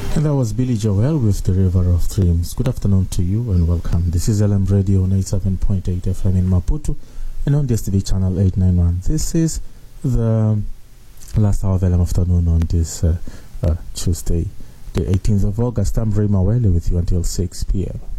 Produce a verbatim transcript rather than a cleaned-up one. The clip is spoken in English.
And that was Billy Joel with The River of Dreams. Good afternoon to you and welcome. This is L M Radio ninety-seven point eight F M in Maputo and on D S T V channel eight ninety-one. This is the last hour of L M afternoon on this uh, uh, Tuesday, the eighteenth of August. I'm Ray Mawele with you until six p m